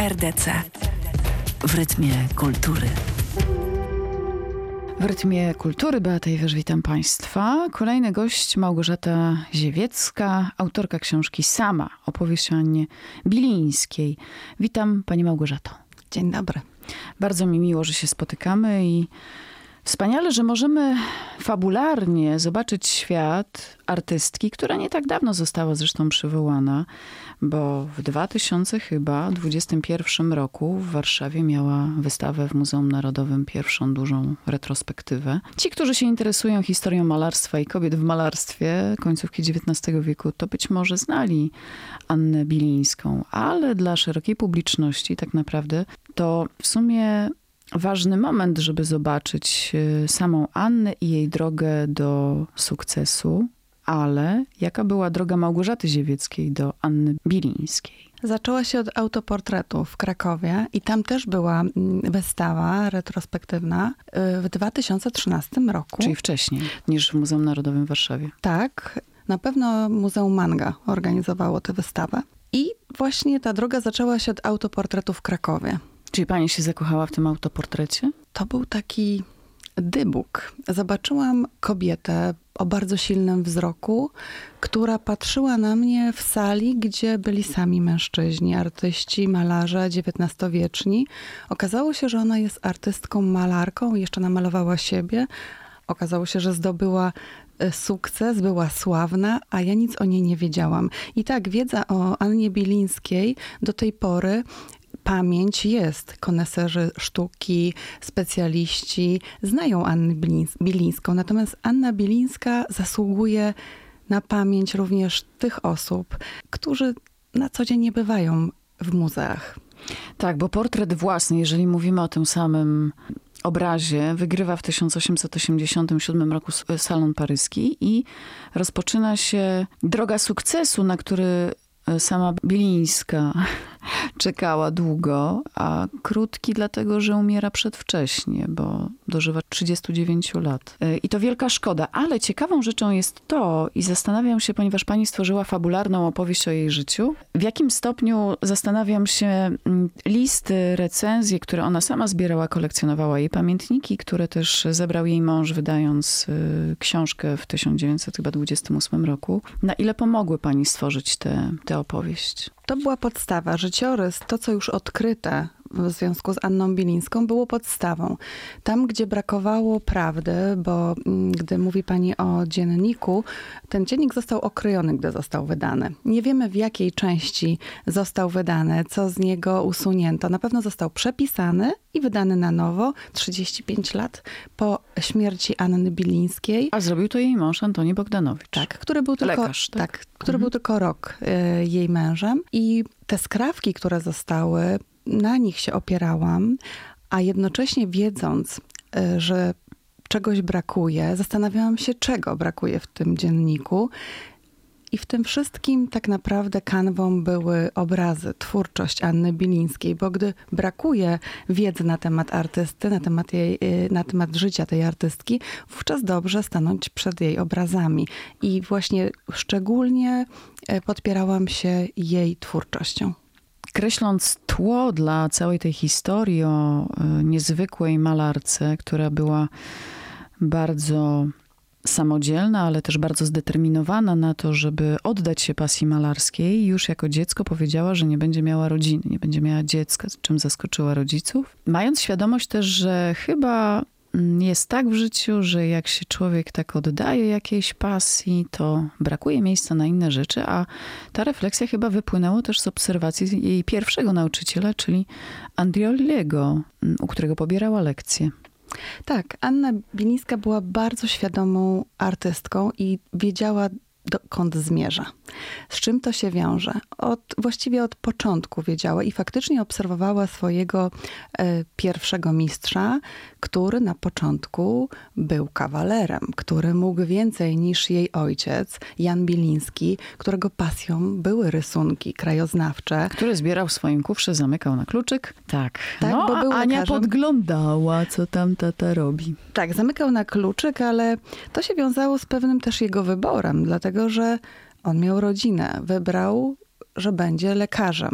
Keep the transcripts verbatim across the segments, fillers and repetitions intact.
R D C. W rytmie kultury. W rytmie kultury, Beata Iwerz, witam Państwa. Kolejny gość, Małgorzata Ziewiecka, autorka książki Sama, opowieść o Annie Bilińskiej. Witam Pani Małgorzato. Dzień dobry. Bardzo mi miło, że się spotykamy i wspaniale, że możemy fabularnie zobaczyć świat artystki, która nie tak dawno została zresztą przywołana, bo w dwa tysiące chyba dwudziestym pierwszym roku w Warszawie miała wystawę w Muzeum Narodowym, pierwszą dużą retrospektywę. Ci, którzy się interesują historią malarstwa i kobiet w malarstwie końcówki dziewiętnastego wieku, to być może znali Annę Bilińską, ale dla szerokiej publiczności tak naprawdę to w sumie ważny moment, żeby zobaczyć samą Annę i jej drogę do sukcesu, ale jaka była droga Małgorzaty Ziewieckiej do Anny Bilińskiej? Zaczęła się od autoportretu w Krakowie i tam też była wystawa retrospektywna w dwa tysiące trzynastym roku. Czyli wcześniej niż w Muzeum Narodowym w Warszawie. Tak, na pewno Muzeum Manga organizowało tę wystawę. I właśnie ta droga zaczęła się od autoportretu w Krakowie. Czyli pani się zakochała w tym autoportrecie? To był taki dybuk. Zobaczyłam kobietę o bardzo silnym wzroku, która patrzyła na mnie w sali, gdzie byli sami mężczyźni, artyści, malarze dziewiętnastowieczni. Okazało się, że ona jest artystką, malarką, jeszcze namalowała siebie. Okazało się, że zdobyła sukces, była sławna, a ja nic o niej nie wiedziałam. I tak, wiedza o Annie Bilińskiej do tej pory, pamięć jest. Koneserzy sztuki, specjaliści znają Annę Bilińską. Natomiast Anna Bilińska zasługuje na pamięć również tych osób, którzy na co dzień nie bywają w muzeach. Tak, bo portret własny, jeżeli mówimy o tym samym obrazie, wygrywa w tysiąc osiemset osiemdziesiątym siódmym roku Salon Paryski i rozpoczyna się droga sukcesu, na który sama Bilińska czekała długo, a krótki dlatego, że umiera przedwcześnie, bo dożywa trzydziestu dziewięciu lat. I to wielka szkoda, ale ciekawą rzeczą jest to, i zastanawiam się, ponieważ pani stworzyła fabularną opowieść o jej życiu, w jakim stopniu, zastanawiam się, listy, recenzje, które ona sama zbierała, kolekcjonowała, jej pamiętniki, które też zebrał jej mąż, wydając książkę w tysiąc dziewięćset dwudziestym ósmym roku. Na ile pomogły pani stworzyć tę tę opowieść? To była podstawa. Życiorys, to co już odkryte w związku z Anną Bilińską, było podstawą. Tam, gdzie brakowało prawdy, bo gdy mówi pani o dzienniku, ten dziennik został okrojony, gdy został wydany. Nie wiemy, w jakiej części został wydany, co z niego usunięto. Na pewno został przepisany i wydany na nowo trzydzieści pięć lat po śmierci Anny Bilińskiej. A zrobił to jej mąż Antoni Bogdanowicz. Tak, który był tylko, lekarz, tak? tak, który mhm. był tylko rok y, jej mężem. I te skrawki, które zostały, na nich się opierałam, a jednocześnie wiedząc, y, że czegoś brakuje, zastanawiałam się, czego brakuje w tym dzienniku. I w tym wszystkim tak naprawdę kanwą były obrazy, twórczość Anny Bilińskiej, bo gdy brakuje wiedzy na temat artysty, na temat, jej, na temat życia tej artystki, wówczas dobrze stanąć przed jej obrazami. I właśnie szczególnie podpierałam się jej twórczością. Kreśląc tło dla całej tej historii o niezwykłej malarce, która była bardzo samodzielna, ale też bardzo zdeterminowana na to, żeby oddać się pasji malarskiej. Już jako dziecko powiedziała, że nie będzie miała rodziny, nie będzie miała dziecka, czym zaskoczyła rodziców. Mając świadomość też, że chyba jest tak w życiu, że jak się człowiek tak oddaje jakiejś pasji, to brakuje miejsca na inne rzeczy, a ta refleksja chyba wypłynęła też z obserwacji jej pierwszego nauczyciela, czyli Andrioliego, u którego pobierała lekcje. Tak, Anna Bilińska była bardzo świadomą artystką i wiedziała, dokąd zmierza. Z czym to się wiąże? Od, właściwie od początku wiedziała i faktycznie obserwowała swojego e, pierwszego mistrza, który na początku był kawalerem, który mógł więcej niż jej ojciec, Jan Biliński, którego pasją były rysunki krajoznawcze. Który zbierał w swoim kufrze, zamykał na kluczyk. Tak, tak no, bo był a Ania lekarzem. Podglądała, co tam tata robi. Tak, zamykał na kluczyk, ale to się wiązało z pewnym też jego wyborem, dlatego że on miał rodzinę, wybrał, że będzie lekarzem.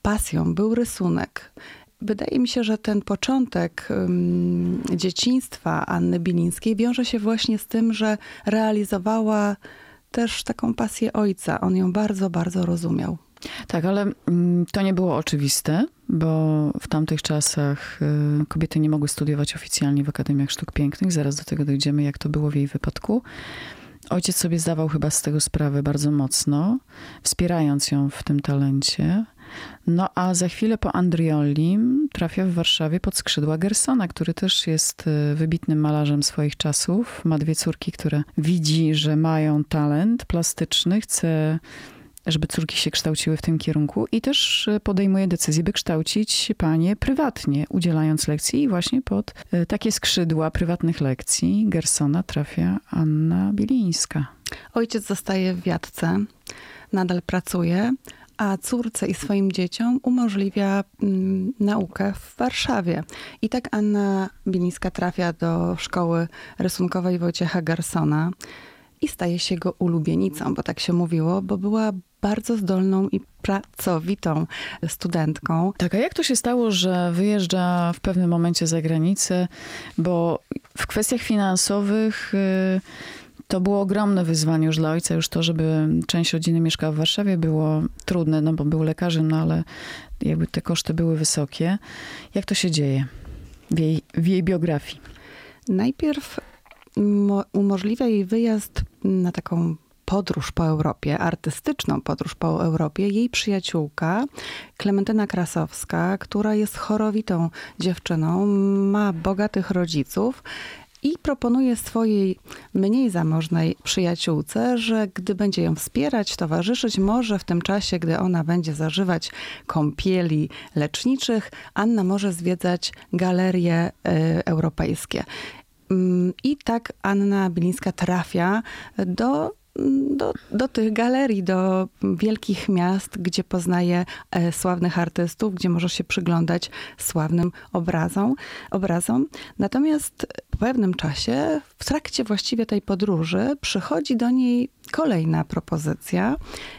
pasją był rysunek. Wydaje mi się, że ten początek um, dzieciństwa Anny Bilińskiej wiąże się właśnie z tym, że realizowała też taką pasję ojca. On ją bardzo, bardzo rozumiał. Tak, ale to nie było oczywiste, bo w tamtych czasach kobiety nie mogły studiować oficjalnie w Akademiach Sztuk Pięknych. Zaraz do tego dojdziemy, jak to było w jej wypadku. Ojciec sobie zdawał chyba z tego sprawę bardzo mocno, wspierając ją w tym talencie. No a za chwilę po Andrioli trafia w Warszawie pod skrzydła Gersona, który też jest wybitnym malarzem swoich czasów. Ma dwie córki, które widzi, że mają talent plastyczny, chce, żeby córki się kształciły w tym kierunku i też podejmuje decyzję, by kształcić panie prywatnie, udzielając lekcji i właśnie pod takie skrzydła prywatnych lekcji Gersona trafia Anna Bilińska. Ojciec zostaje w Wiatce, nadal pracuje, a córce i swoim dzieciom umożliwia mm, naukę w Warszawie. I tak Anna Bilińska trafia do szkoły rysunkowej Wojciecha Gersona i staje się jego ulubienicą, bo tak się mówiło, bo była bardzo zdolną i pracowitą studentką. Tak, a jak to się stało, że wyjeżdża w pewnym momencie za granicę, bo w kwestiach finansowych to było ogromne wyzwanie już dla ojca, już to, żeby część rodziny mieszkała w Warszawie, było trudne, no bo był lekarzem, no ale jakby te koszty były wysokie. Jak to się dzieje w jej, w jej biografii? Najpierw mo- umożliwia jej wyjazd na taką podróż po Europie, artystyczną podróż po Europie, jej przyjaciółka Klementyna Krasowska, która jest chorowitą dziewczyną, ma bogatych rodziców i proponuje swojej mniej zamożnej przyjaciółce, że gdy będzie ją wspierać, towarzyszyć, może w tym czasie, gdy ona będzie zażywać kąpieli leczniczych, Anna może zwiedzać galerie y, europejskie. I tak Anna Bilińska trafia do Do, do tych galerii, do wielkich miast, gdzie poznaje e, sławnych artystów, gdzie może się przyglądać sławnym obrazom, obrazom. Natomiast po pewnym czasie, w trakcie właściwie tej podróży, przychodzi do niej kolejna propozycja,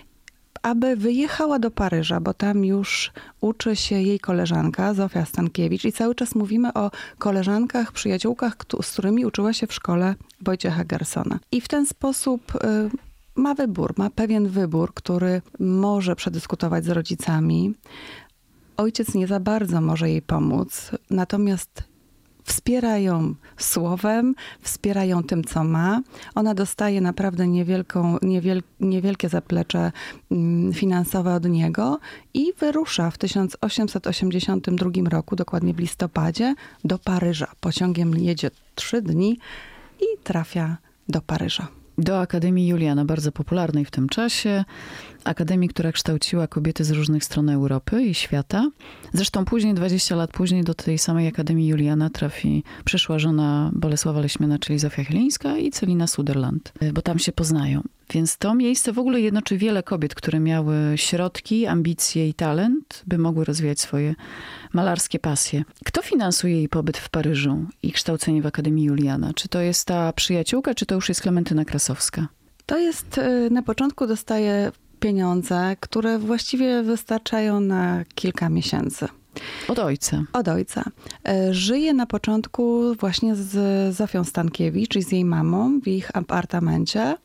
aby wyjechała do Paryża, bo tam już uczy się jej koleżanka Zofia Stankiewicz i cały czas mówimy o koleżankach, przyjaciółkach, z którymi uczyła się w szkole Wojciecha Gersona. I w ten sposób y, ma wybór, ma pewien wybór, który może przedyskutować z rodzicami. Ojciec nie za bardzo może jej pomóc, natomiast wspiera ją słowem, wspiera ją tym, co ma. Ona dostaje naprawdę niewielką, niewiel, niewielkie zaplecze finansowe od niego i wyrusza w tysiąc osiemset osiemdziesiątym drugim roku, dokładnie w listopadzie, do Paryża. Pociągiem jedzie trzy dni i trafia do Paryża. Do Akademii Juliana, bardzo popularnej w tym czasie. Akademii, która kształciła kobiety z różnych stron Europy i świata. Zresztą później, dwadzieścia lat później, do tej samej Akademii Juliana trafi przyszła żona Bolesława Leśmiana, czyli Zofia Chylińska i Celina Suderland, bo tam się poznają. Więc to miejsce w ogóle jednoczy wiele kobiet, które miały środki, ambicje i talent, by mogły rozwijać swoje malarskie pasje. Kto finansuje jej pobyt w Paryżu i kształcenie w Akademii Juliana? Czy to jest ta przyjaciółka, czy to już jest Klementyna Krasowska? To jest, na początku dostaje pieniądze, które właściwie wystarczają na kilka miesięcy. Od ojca. Od ojca. Żyje na początku właśnie z Zofią Stankiewicz i z jej mamą w ich apartamencie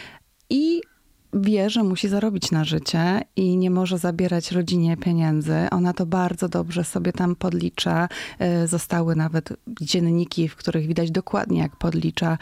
i wie, że musi zarobić na życie i nie może zabierać rodzinie pieniędzy. Ona to bardzo dobrze sobie tam podlicza. Zostały nawet dzienniki, w których widać dokładnie, jak podlicza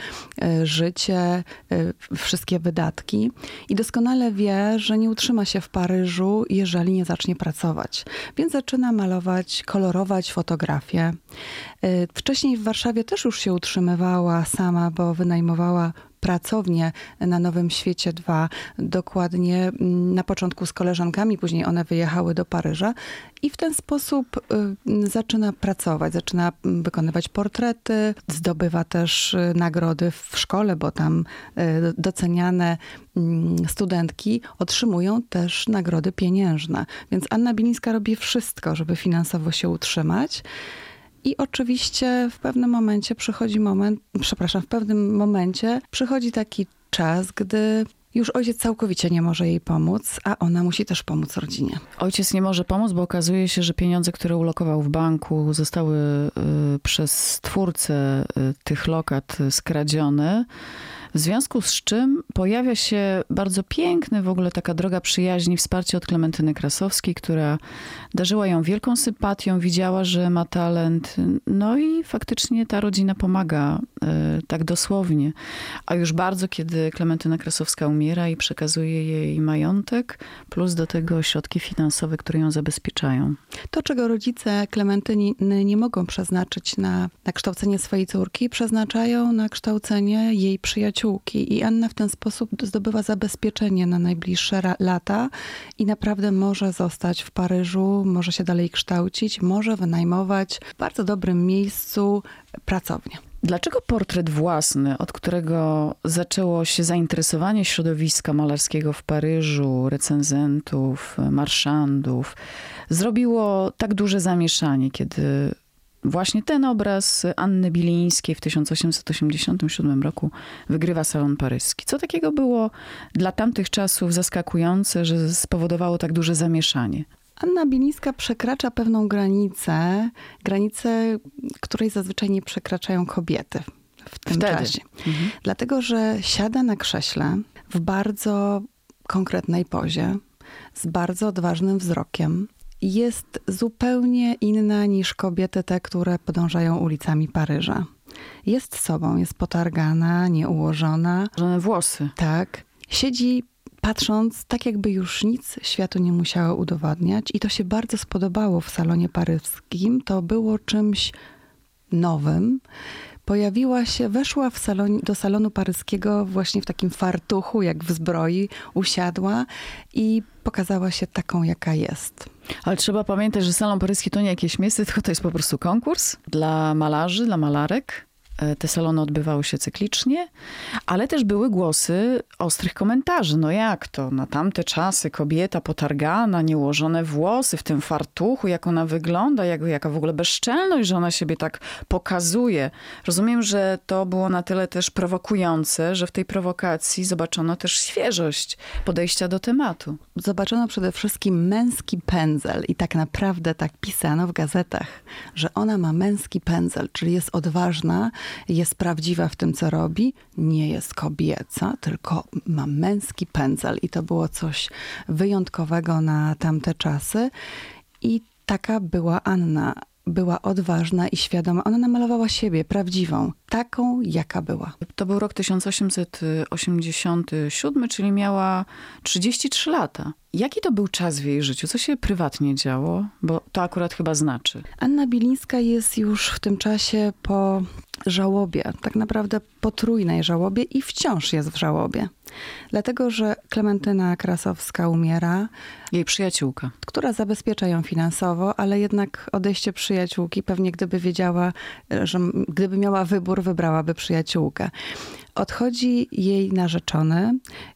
życie, wszystkie wydatki. I doskonale wie, że nie utrzyma się w Paryżu, jeżeli nie zacznie pracować. Więc zaczyna malować, kolorować fotografie. Wcześniej w Warszawie też już się utrzymywała sama, bo wynajmowała pracownię na Nowym Świecie dwa, dokładnie na początku z koleżankami, później one wyjechały do Paryża i w ten sposób y, zaczyna pracować, zaczyna wykonywać portrety, zdobywa też nagrody w szkole, bo tam y, doceniane y, studentki otrzymują też nagrody pieniężne. Więc Anna Bilińska robi wszystko, żeby finansowo się utrzymać. I oczywiście w pewnym momencie przychodzi moment, przepraszam, w pewnym momencie przychodzi taki czas, gdy Już ojciec całkowicie nie może jej pomóc, a ona musi też pomóc rodzinie. Ojciec nie może pomóc, bo okazuje się, że pieniądze, które ulokował w banku, zostały y, przez twórcę y, tych lokat skradzione. W związku z czym pojawia się bardzo piękny w ogóle taka droga przyjaźni, wsparcie od Klementyny Krasowskiej, która darzyła ją wielką sympatią, widziała, że ma talent. No i faktycznie ta rodzina pomaga y, tak dosłownie. A już bardzo, kiedy Klementyna Krasowska umiera i przekazuje jej majątek, plus do tego środki finansowe, które ją zabezpieczają. To, czego rodzice Klementyny nie mogą przeznaczyć na, na kształcenie swojej córki, przeznaczają na kształcenie jej przyjaciółki. I Anna w ten sposób zdobywa zabezpieczenie na najbliższe ra- lata i naprawdę może zostać w Paryżu, może się dalej kształcić, może wynajmować w bardzo dobrym miejscu pracownię. Dlaczego portret własny, od którego zaczęło się zainteresowanie środowiska malarskiego w Paryżu, recenzentów, marszandów, zrobiło tak duże zamieszanie, kiedy właśnie ten obraz Anny Bilińskiej w tysiąc osiemset osiemdziesiątym siódmym roku wygrywa Salon Paryski? Co takiego było dla tamtych czasów zaskakujące, że spowodowało tak duże zamieszanie? Anna Bilińska przekracza pewną granicę, granicę, której zazwyczaj nie przekraczają kobiety w tym Wtedy. czasie. Mhm. Dlatego, że siada na krześle w bardzo konkretnej pozie, z bardzo odważnym wzrokiem. Jest zupełnie inna niż kobiety te, które podążają ulicami Paryża. Jest sobą, jest potargana, nieułożona. Żone włosy. Tak. Siedzi patrząc tak, jakby już nic światu nie musiało udowadniać. I to się bardzo spodobało w salonie paryskim. To było czymś nowym. Pojawiła się, weszła w salon, do salonu paryskiego właśnie w takim fartuchu, jak w zbroi, usiadła i pokazała się taką, jaka jest. Ale trzeba pamiętać, że Salon Paryski to nie jakieś miejsce, tylko to jest po prostu konkurs dla malarzy, dla malarek. Te salony odbywały się cyklicznie, ale też były głosy ostrych komentarzy. No jak to? Na tamte czasy kobieta potargana, nieułożone włosy, w tym fartuchu, jak ona wygląda, jak, jaka w ogóle bezczelność, że ona siebie tak pokazuje. Rozumiem, że to było na tyle też prowokujące, że w tej prowokacji zobaczono też świeżość podejścia do tematu. Zobaczono przede wszystkim męski pędzel i tak naprawdę tak pisano w gazetach, że ona ma męski pędzel, czyli jest odważna, jest prawdziwa w tym, co robi, nie jest kobieca, tylko ma męski pędzel. I to było coś wyjątkowego na tamte czasy. I taka była Anna. Była odważna i świadoma. Ona namalowała siebie, prawdziwą, taką, jaka była. To był rok tysiąc osiemset osiemdziesiąty siódmy, czyli miała trzydzieści trzy lata. Jaki to był czas w jej życiu? Co się prywatnie działo? Bo to akurat chyba znaczy. Anna Bilińska jest już w tym czasie po żałobie, tak naprawdę potrójnej żałobie i wciąż jest w żałobie. Dlatego, że Klementyna Krasowska umiera. Jej przyjaciółka. Która zabezpiecza ją finansowo, ale jednak odejście przyjaciółki, pewnie gdyby wiedziała, że gdyby miała wybór, wybrałaby przyjaciółkę. Odchodzi jej narzeczony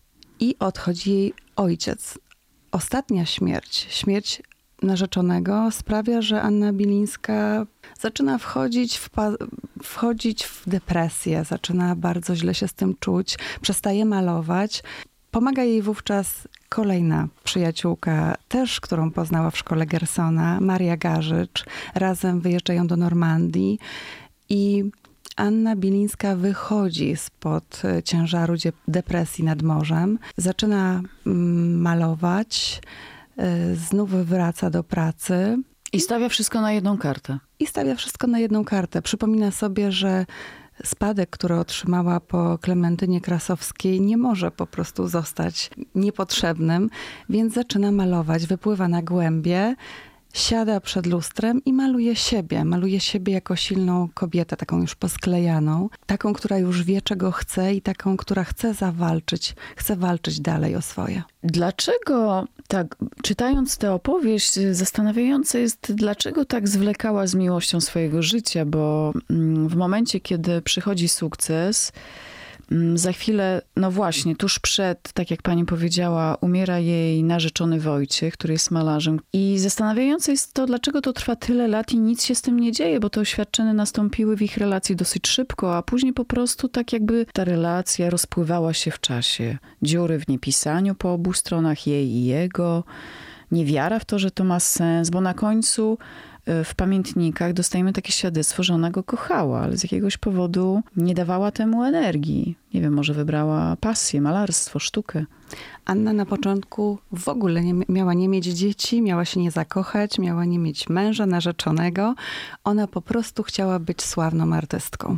i odchodzi jej ojciec. Ostatnia śmierć, śmierć narzeczonego sprawia, że Anna Bilińska zaczyna wchodzić w, wchodzić w depresję, zaczyna bardzo źle się z tym czuć, przestaje malować. Pomaga jej wówczas kolejna przyjaciółka, też którą poznała w szkole Gersona, Maria Garzycz. Razem wyjeżdżają do Normandii i Anna Bilińska wychodzi spod ciężaru depresji nad morzem, zaczyna malować, znów wraca do pracy. I stawia wszystko na jedną kartę. I stawia wszystko na jedną kartę. Przypomina sobie, że spadek, który otrzymała po Klementynie Krasowskiej, nie może po prostu zostać niepotrzebnym, więc zaczyna malować, wypływa na głębie, siada przed lustrem i maluje siebie. Maluje siebie jako silną kobietę, taką już posklejaną, taką, która już wie, czego chce i taką, która chce zawalczyć, chce walczyć dalej o swoje. Dlaczego tak, czytając tę opowieść, zastanawiające jest, dlaczego tak zwlekała z miłością swojego życia, bo w momencie, kiedy przychodzi sukces, Za chwilę, no właśnie, tuż przed, tak jak pani powiedziała, umiera jej narzeczony Wojciech, który jest malarzem. I zastanawiające jest to, dlaczego to trwa tyle lat i nic się z tym nie dzieje, bo te oświadczyny nastąpiły w ich relacji dosyć szybko, a później po prostu tak jakby ta relacja rozpływała się w czasie. Dziury w niepisaniu po obu stronach, jej i jego. Niewiara w to, że to ma sens, bo na końcu w pamiętnikach dostajemy takie świadectwo, że ona go kochała, ale z jakiegoś powodu nie dawała temu energii. Nie wiem, może wybrała pasję, malarstwo, sztukę. Anna na początku w ogóle nie, miała nie mieć dzieci, miała się nie zakochać, miała nie mieć męża, narzeczonego. Ona po prostu chciała być sławną artystką.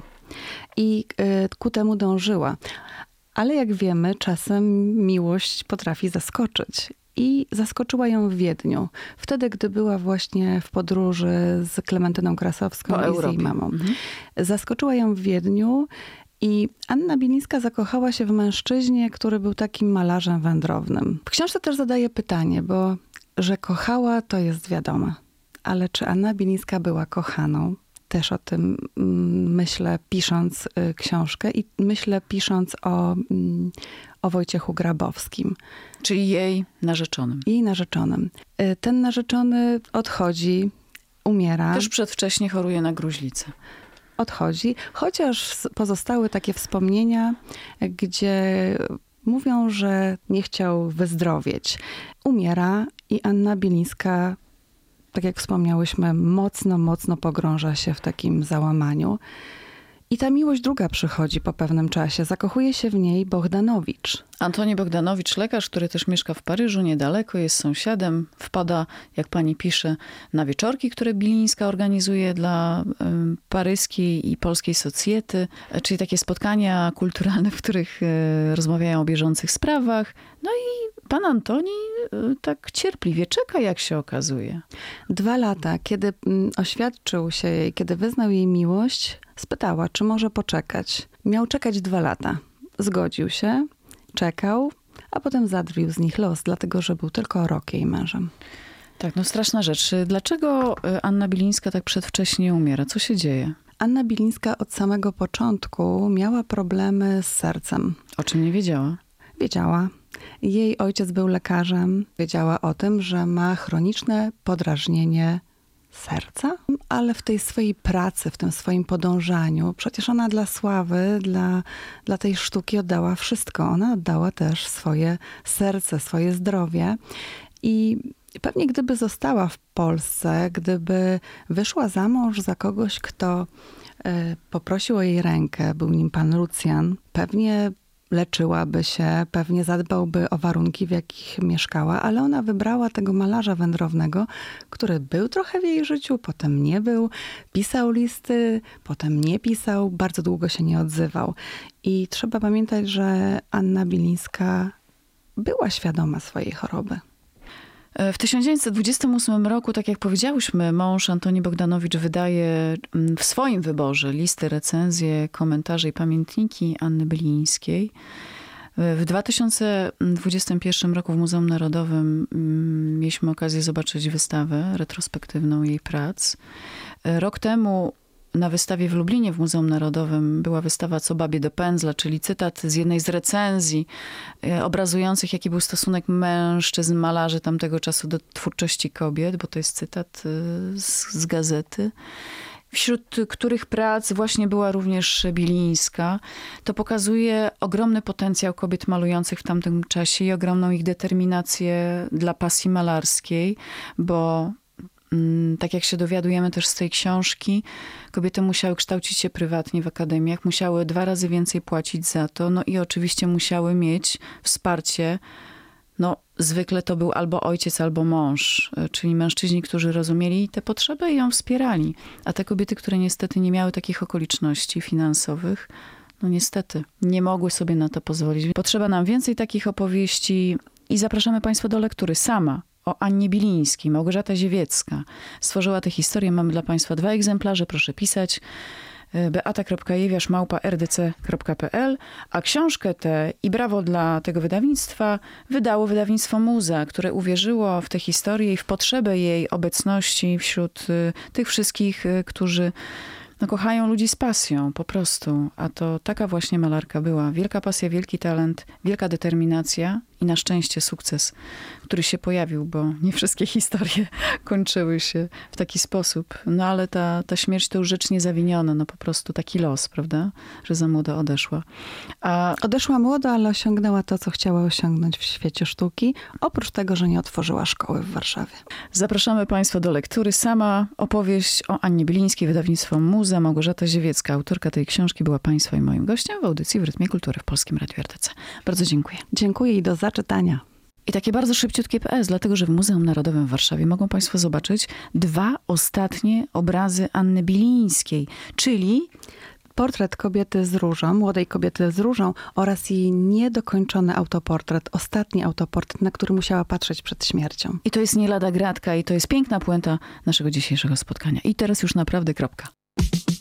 I y, ku temu dążyła. Ale jak wiemy, czasem miłość potrafi zaskoczyć. I zaskoczyła ją w Wiedniu. Wtedy, gdy była właśnie w podróży z Klementyną Krasowską po i Europie. z jej mamą. Mhm. Zaskoczyła ją w Wiedniu i Anna Bilińska zakochała się w mężczyźnie, który był takim malarzem wędrownym. W książce też zadaję pytanie, bo że kochała, to jest wiadome. Ale czy Anna Bilińska była kochaną? Też o tym myślę, pisząc y, książkę i myślę, pisząc o, y, o Wojciechu Grabowskim. Czyli jej narzeczonym. Jej narzeczonym. Y, ten narzeczony odchodzi, umiera. Też przedwcześnie choruje na gruźlicę. Odchodzi, chociaż pozostały takie wspomnienia, gdzie mówią, że nie chciał wyzdrowieć. Umiera i Anna Bilińska, tak jak wspomniałyśmy, mocno, mocno pogrąża się w takim załamaniu. I ta miłość druga przychodzi po pewnym czasie. Zakochuje się w niej Bohdanowicz. Antoni Bohdanowicz, lekarz, który też mieszka w Paryżu, niedaleko, jest sąsiadem. Wpada, jak pani pisze, na wieczorki, które Bilińska organizuje dla um, paryskiej i polskiej socjety, czyli takie spotkania kulturalne, w których e, rozmawiają o bieżących sprawach. No i pan Antoni e, tak cierpliwie czeka, jak się okazuje. Dwa lata, kiedy mm, oświadczył się jej, kiedy wyznał jej miłość, spytała, czy może poczekać. Miał czekać dwa lata. Zgodził się, czekał, a potem zadrwił z nich los, dlatego że był tylko rok jej mężem. Tak, no straszna rzecz. Dlaczego Anna Bilińska tak przedwcześnie umiera? Co się dzieje? Anna Bilińska od samego początku miała problemy z sercem. O czym nie wiedziała? Wiedziała. Jej ojciec był lekarzem. Wiedziała o tym, że ma chroniczne podrażnienie serca, ale w tej swojej pracy, w tym swoim podążaniu, przecież ona dla sławy, dla, dla tej sztuki oddała wszystko. Ona oddała też swoje serce, swoje zdrowie i pewnie gdyby została w Polsce, gdyby wyszła za mąż za kogoś, kto y, poprosił o jej rękę, był nim pan Lucjan, pewnie leczyłaby się, pewnie zadbałby o warunki, w jakich mieszkała, ale ona wybrała tego malarza wędrownego, który był trochę w jej życiu, potem nie był, pisał listy, potem nie pisał, bardzo długo się nie odzywał. I trzeba pamiętać, że Anna Bilińska była świadoma swojej choroby. W tysiąc dziewięćset dwudziestym ósmym roku, tak jak powiedziałyśmy, mąż Antoni Bohdanowicz wydaje w swoim wyborze listy, recenzje, komentarze i pamiętniki Anny Bilińskiej. W dwa tysiące dwudziestym pierwszym roku w Muzeum Narodowym mieliśmy okazję zobaczyć wystawę retrospektywną jej prac. Rok temu na wystawie w Lublinie w Muzeum Narodowym była wystawa Co babie do pędzla, czyli cytat z jednej z recenzji obrazujących, jaki był stosunek mężczyzn, malarzy tamtego czasu do twórczości kobiet, bo to jest cytat z, z gazety, wśród których prac właśnie była również Bilińska. To pokazuje ogromny potencjał kobiet malujących w tamtym czasie i ogromną ich determinację dla pasji malarskiej, bo tak jak się dowiadujemy też z tej książki, kobiety musiały kształcić się prywatnie w akademiach, musiały dwa razy więcej płacić za to, no i oczywiście musiały mieć wsparcie. No, zwykle to był albo ojciec, albo mąż, czyli mężczyźni, którzy rozumieli te potrzeby i ją wspierali. A te kobiety, które niestety nie miały takich okoliczności finansowych, no niestety nie mogły sobie na to pozwolić. Potrzeba nam więcej takich opowieści i zapraszamy Państwa do lektury. Sama o Annie Bilińskiej, Małgorzata Ziewiecka stworzyła tę historię. Mamy dla Państwa dwa egzemplarze, proszę pisać. beata kropka jewiasz małpa r d c kropka p l, a książkę tę i brawo dla tego wydawnictwa wydało wydawnictwo Muza, które uwierzyło w tę historię i w potrzebę jej obecności wśród tych wszystkich, którzy no, kochają ludzi z pasją, po prostu. A to taka właśnie malarka była. Wielka pasja, wielki talent, wielka determinacja i na szczęście sukces, który się pojawił, bo nie wszystkie historie kończyły się w taki sposób. No ale ta, ta śmierć to już rzecz niezawiniona, no po prostu taki los, prawda? Że za młoda odeszła. A Odeszła młodo, ale osiągnęła to, co chciała osiągnąć w świecie sztuki. Oprócz tego, że nie otworzyła szkoły w Warszawie. zapraszamy Państwa do lektury. Sama opowieść o Annie Bilińskiej, wydawnictwo Muza. Małgorzata Ziewiecka, autorka tej książki, była Państwa i moim gościem w audycji w Rytmie Kultury w Polskim Radiu R T C. Bardzo dziękuję. Dziękuję i do zaczytania. I takie bardzo szybciutkie P S, dlatego że w Muzeum Narodowym w Warszawie mogą Państwo zobaczyć dwa ostatnie obrazy Anny Bilińskiej, czyli Portret kobiety z różą, młodej kobiety z różą oraz jej niedokończony autoportret, ostatni autoportret, na który musiała patrzeć przed śmiercią. i to jest nie lada gratka i to jest piękna puenta naszego dzisiejszego spotkania. I teraz już naprawdę kropka.